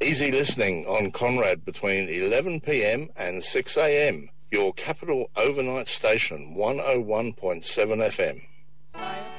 Easy listening on Conrad between 11 p.m. and 6 a.m. Your capital overnight station, 101.7 FM.